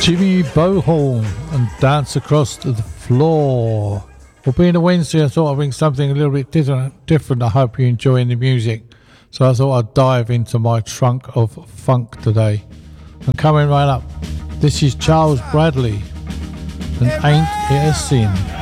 Jimmy Bohorn and Dance Across the Floor. Well, being a Wednesday, I thought I'd bring something a little bit different. I hope you're enjoying the music. So I thought I'd dive into my trunk of funk today. And coming right up, this is Charles Bradley and Ain't It a Sin.